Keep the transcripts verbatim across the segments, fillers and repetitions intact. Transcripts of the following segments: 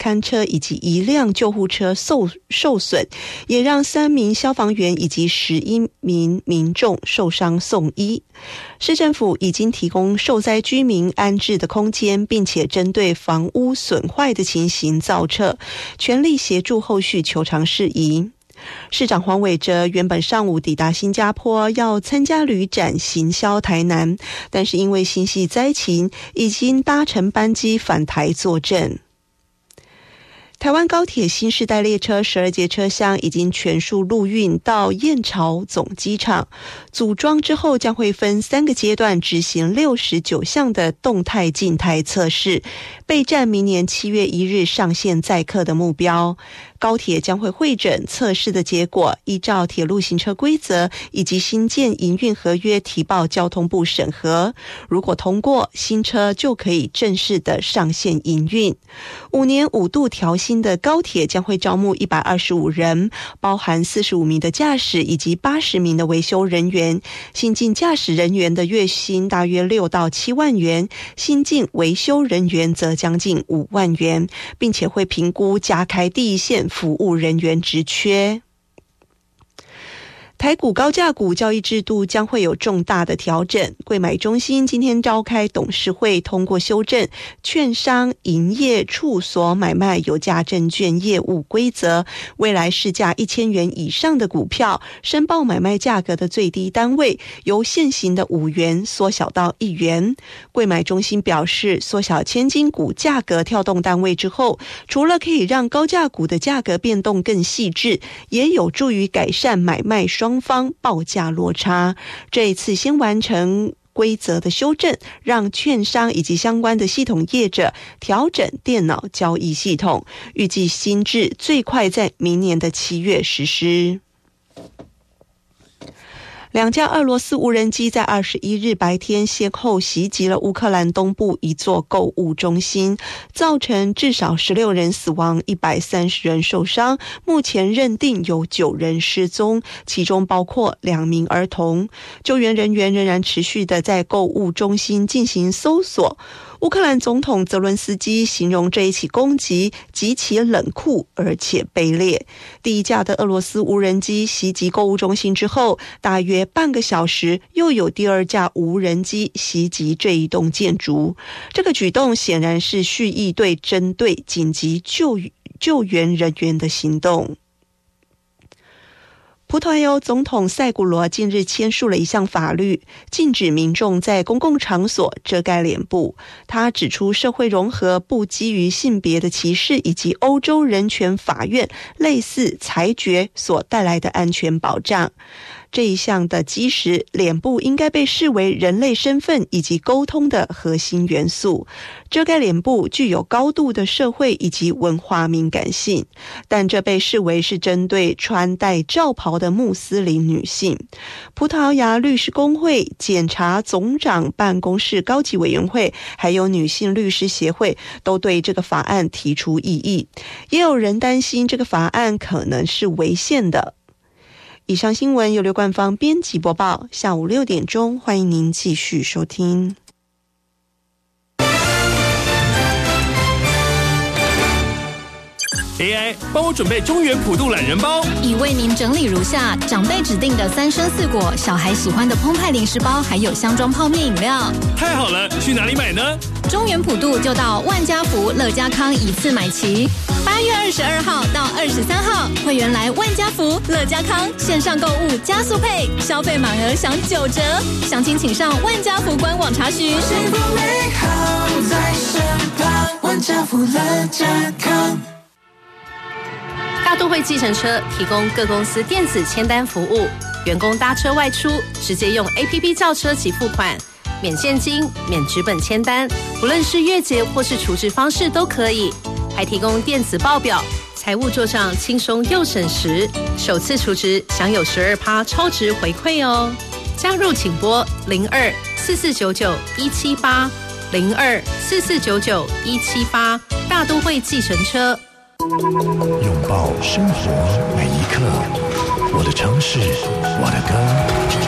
看车以及一辆救护车受受损，也让三名消防员以及十一名民众受伤送医。市政府已经提供受灾居民安置的空间，并且针对房屋损坏的情形造册，全力协助后续求偿事宜。市长黄伟哲原本上午抵达新加坡，要参加旅展行销台南，但是因为心系灾情，已经搭乘班机返台坐镇。台湾高铁新世代列车十二节车厢已经全数陆运到燕巢总机场，组装之后将会分三个阶段执行六十九项的动态静态测试，备战明年七月一日上线载客的目标。高铁将会会诊测试的结果，依照铁路行车规则以及新建营运合约提报交通部审核，如果通过，新车就可以正式的上线营运。五年五度调薪的高铁将会招募一百二十五人，包含四十五名的驾驶以及八十名的维修人员。新进驾驶人员的月薪大约六到七万元，新进维修人员则将近五万元，并且会评估加开第一线服务人员职缺。台股高价股交易制度将会有重大的调整，柜买中心今天召开董事会，通过修正券商营业处所买卖有价证券业务规则，未来市价一千元以上的股票，申报买卖价格的最低单位由现行的五元缩小到一元。柜买中心表示，缩小千金股价格跳动单位之后，除了可以让高价股的价格变动更细致，也有助于改善买卖双双方报价落差。这一次先完成规则的修正，让券商以及相关的系统业者调整电脑交易系统，预计新制最快在明年的七月实施。两架俄罗斯无人机在二十一日白天先后袭击了乌克兰东部一座购物中心，造成至少十六人死亡，一百三十人受伤。目前认定有九人失踪，其中包括两名儿童。救援人员仍然持续的在购物中心进行搜索。乌克兰总统泽伦斯基形容这一起攻击极其冷酷而且卑劣。第一架的俄罗斯无人机袭击购物中心之后，大约半个小时又有第二架无人机袭击这一栋建筑。这个举动显然是蓄意对针对紧急救救援人员的行动。葡萄牙总统塞古罗近日签署了一项法律，禁止民众在公共场所遮盖脸部。他指出，社会融合不基于性别的歧视，以及欧洲人权法院类似裁决所带来的安全保障。这一项的基石，脸部应该被视为人类身份以及沟通的核心元素。遮盖脸部具有高度的社会以及文化敏感性，但这被视为是针对穿戴罩袍的穆斯林女性。葡萄牙律师公会、检察总长办公室高级委员会还有女性律师协会都对这个法案提出异议，也有人担心这个法案可能是违宪的。以上新闻由刘冠芳编辑播报，下午六点钟，欢迎您继续收听。 A I 帮我准备中原普渡懒人包， 已为您整理如下：长辈指定的三生四果，小孩喜欢的澎湃零食包，还有箱装泡面饮料。 太好了，去哪里买呢？ 中原普渡就到万家福、乐家康一次买齐。八月二十二号到二十三号，会员来万家福、乐家康线上购物加速配，消费满额享九折。详情请上万家福官网查询。 幸福美好在身旁，万家福乐家康。 大都会计程车提供各公司电子签单服务，员工搭车外出直接用 A P P 叫车及付款，免现金、免纸本签单，不论是月结或是储值方式都可以，还提供电子报表，财务做账轻松又省时，首次储值享有 百分之十二 超值回馈哦。加入请拨零二四四九九一七八零二四四九九一七八，大都会计程车。 拥抱生活每一刻，我的城市，我的歌。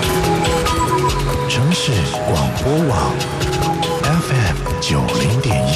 城市广播网 F M 九零点一。